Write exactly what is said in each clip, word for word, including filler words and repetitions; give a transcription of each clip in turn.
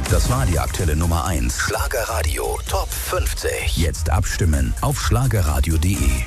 Das war die aktuelle Nummer eins. Schlagerradio Top fünfzig. Jetzt abstimmen auf schlagerradio punkt de.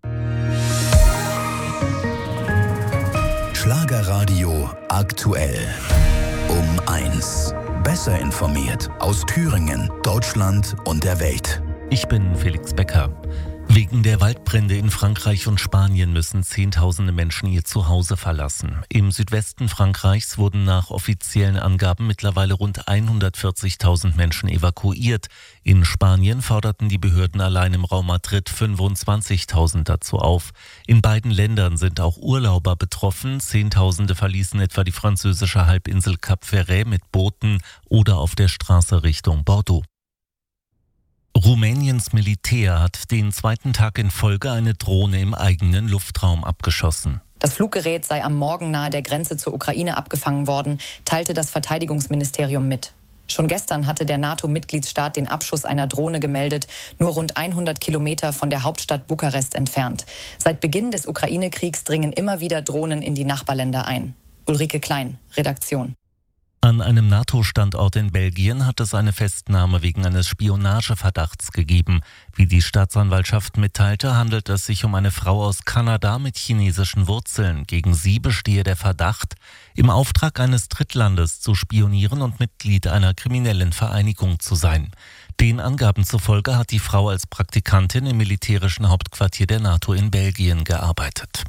Schlagerradio aktuell. Um eins. Besser informiert aus Thüringen, Deutschland und der Welt. Ich bin Felix Becker. Wegen der Waldbrände in Frankreich und Spanien müssen Zehntausende Menschen ihr Zuhause verlassen. Im Südwesten Frankreichs wurden nach offiziellen Angaben mittlerweile rund hundertvierzigtausend Menschen evakuiert. In Spanien forderten die Behörden allein im Raum Madrid fünfundzwanzigtausend dazu auf. In beiden Ländern sind auch Urlauber betroffen. Zehntausende verließen etwa die französische Halbinsel Cap Ferret mit Booten oder auf der Straße Richtung Bordeaux. Rumäniens Militär hat den zweiten Tag in Folge eine Drohne im eigenen Luftraum abgeschossen. Das Fluggerät sei am Morgen nahe der Grenze zur Ukraine abgefangen worden, teilte das Verteidigungsministerium mit. Schon gestern hatte der NATO-Mitgliedsstaat den Abschuss einer Drohne gemeldet, nur rund hundert Kilometer von der Hauptstadt Bukarest entfernt. Seit Beginn des Ukraine-Kriegs dringen immer wieder Drohnen in die Nachbarländer ein. Ulrike Klein, Redaktion. An einem NATO-Standort in Belgien hat es eine Festnahme wegen eines Spionageverdachts gegeben. Wie die Staatsanwaltschaft mitteilte, handelt es sich um eine Frau aus Kanada mit chinesischen Wurzeln. Gegen sie bestehe der Verdacht, im Auftrag eines Drittlandes zu spionieren und Mitglied einer kriminellen Vereinigung zu sein. Den Angaben zufolge hat die Frau als Praktikantin im militärischen Hauptquartier der NATO in Belgien gearbeitet.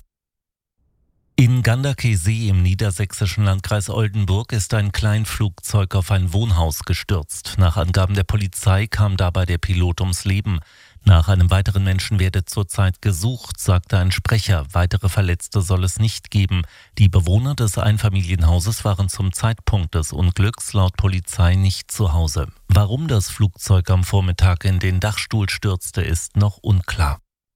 In Ganderkesee im niedersächsischen Landkreis Oldenburg ist ein Kleinflugzeug auf ein Wohnhaus gestürzt. Nach Angaben der Polizei kam dabei der Pilot ums Leben. Nach einem weiteren Menschen werde zurzeit gesucht, sagte ein Sprecher. Weitere Verletzte soll es nicht geben. Die Bewohner des Einfamilienhauses waren zum Zeitpunkt des Unglücks laut Polizei nicht zu Hause. Warum das Flugzeug am Vormittag in den Dachstuhl stürzte, ist noch unklar.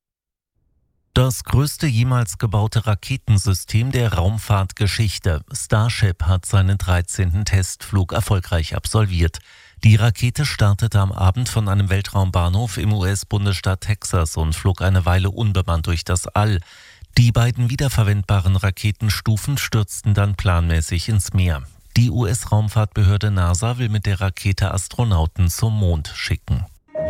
Das größte jemals gebaute Raketensystem der Raumfahrtgeschichte. Starship hat seinen dreizehnten Testflug erfolgreich absolviert. Die Rakete startete am Abend von einem Weltraumbahnhof im U S-Bundesstaat Texas und flog eine Weile unbemannt durch das All. Die beiden wiederverwendbaren Raketenstufen stürzten dann planmäßig ins Meer. Die U S-Raumfahrtbehörde NASA will mit der Rakete Astronauten zum Mond schicken.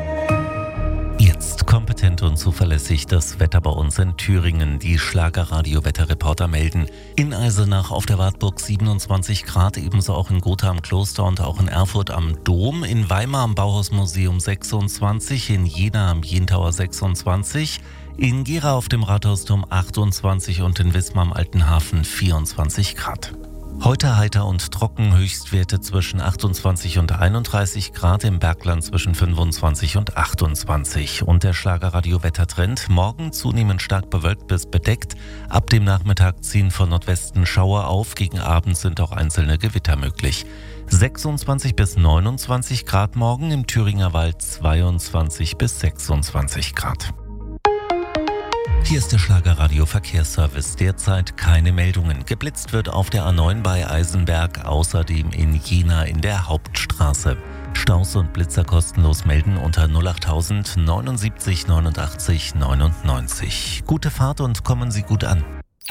Jetzt kompetent und zuverlässig das Wetter bei uns in Thüringen. Die Schlagerradio-Wetterreporter melden: in Eisenach auf der Wartburg siebenundzwanzig Grad, ebenso auch in Gotha am Kloster und auch in Erfurt am Dom, in Weimar am Bauhausmuseum sechsundzwanzig, in Jena am Jentauer sechsundzwanzig, in Gera auf dem Rathausturm achtundzwanzig und in Wismar am Altenhafen vierundzwanzig Grad. Heute heiter und trocken, Höchstwerte zwischen achtundzwanzig und einunddreißig Grad, im Bergland zwischen fünfundzwanzig und achtundzwanzig. Und der Schlagerradio-Wettertrend: morgen zunehmend stark bewölkt bis bedeckt. Ab dem Nachmittag ziehen von Nordwesten Schauer auf, gegen Abend sind auch einzelne Gewitter möglich. sechsundzwanzig bis neunundzwanzig Grad morgen, im Thüringer Wald zweiundzwanzig bis sechsundzwanzig Grad. Hier ist der Schlagerradio Verkehrsservice. Derzeit keine Meldungen. Geblitzt wird auf der A neun bei Eisenberg, außerdem in Jena in der Hauptstraße. Staus und Blitzer kostenlos melden unter null achttausend neunundsiebzig neunundachtzig neunundneunzig. Gute Fahrt und kommen Sie gut an.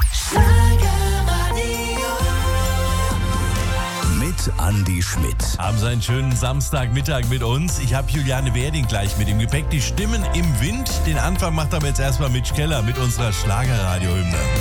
Andi Schmidt. Haben Sie einen schönen Samstagmittag mit uns. Ich habe Juliane Werding gleich mit im Gepäck. Die Stimmen im Wind. Den Anfang macht aber jetzt erstmal Mitch Keller mit unserer Schlagerradio-Hymne.